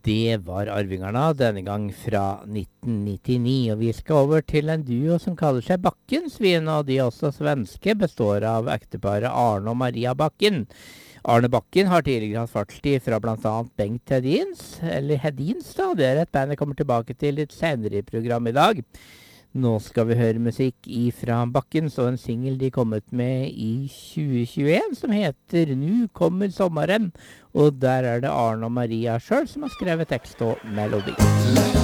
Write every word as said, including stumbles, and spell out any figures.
Det var Arvingerne, denne gang fra nitten nittini, og vi skal over til en duo som kaller seg Bakkensvin, og de er også svenske, består av ekteparet Arne og Maria Bakken. Arne Bakken har tidligere hatt fartstid fra blant annet Bengt Hedins, eller Hedins da, det er et band jeg kommer tilbake til litt senere i programmet i dag. Nå skal vi høre musikk fra Bakkens og en single de kommet med i tjue tjueen som heter «Nu kommer sommaren», og der er det Arne og Maria selv som har skrevet tekst og melodi.